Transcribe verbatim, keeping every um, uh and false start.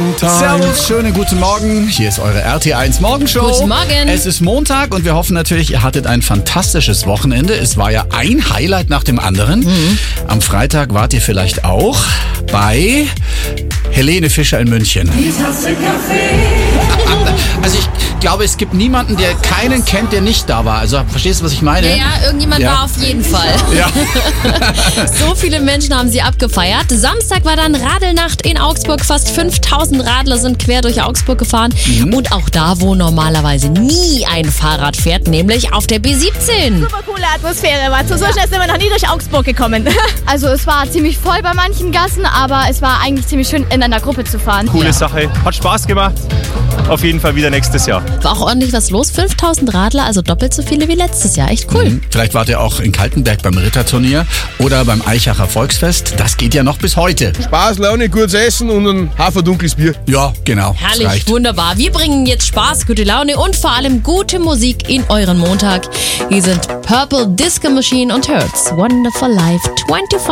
Montag. Servus, schönen guten Morgen. Hier ist eure R T eins Morgenshow. Guten Morgen. Es ist Montag und wir hoffen natürlich, ihr hattet ein fantastisches Wochenende. Es war ja ein Highlight nach dem anderen. Mhm. Am Freitag wart ihr vielleicht auch bei Helene Fischer in München. Die Tasse Kaffee. Also ich glaube, es gibt niemanden, der keinen kennt, der nicht da war. Also verstehst du, was ich meine? Ja, ja, irgendjemand Ja. war auf jeden Fall. Ja. So viele Menschen haben sie abgefeiert. Samstag war dann Radelnacht in Augsburg. Fast fünftausend Radler sind quer durch Augsburg gefahren. Mhm. Und auch da, wo normalerweise nie ein Fahrrad fährt, nämlich auf der B siebzehn. Super coole Atmosphäre, war zu so schnell sind wir noch nie durch Augsburg gekommen. Also es war ziemlich voll bei manchen Gassen, aber es war eigentlich ziemlich schön in einer Gruppe zu fahren. Coole Ja. Sache, hat Spaß gemacht. Auf jeden Fall wieder nächstes Jahr. War auch ordentlich was los. fünftausend Radler, also doppelt so viele wie letztes Jahr. Echt cool. Mhm. Vielleicht wart ihr auch in Kaltenberg beim Ritterturnier oder beim Eichacher Volksfest. Das geht ja noch bis heute. Spaß, Laune, gutes Essen und ein haferdunkles Bier. Ja, genau. das Herrlich, reicht. wunderbar. Wir bringen jetzt Spaß, gute Laune und vor allem gute Musik in euren Montag. Hier sind Purple Disco Machine und Hurts. Wonderful Life vierundzwanzig.